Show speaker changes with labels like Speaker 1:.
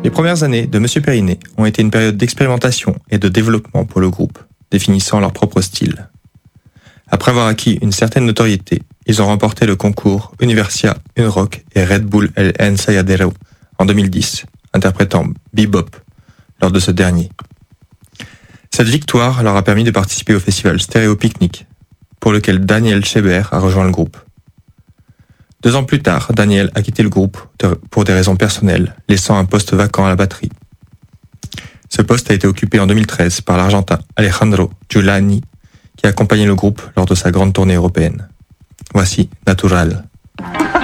Speaker 1: Les premières années de Monsieur Periné ont été une période d'expérimentation et de développement pour le groupe, définissant leur propre style. Après avoir acquis une certaine notoriété, ils ont remporté le concours Universia Unrock et Red Bull El Ensayadero en 2010, interprétant Bebop lors de ce dernier. Cette victoire leur a permis de participer au festival Stéréo Picnic, pour lequel Daniel Schebert a rejoint le groupe. 2 ans plus tard, Daniel a quitté le groupe pour des raisons personnelles, laissant un poste vacant à la batterie. Ce poste a été occupé en 2013 par l'Argentin Alejandro Giuliani, qui a accompagné le groupe lors de sa grande tournée européenne. Voici Natural.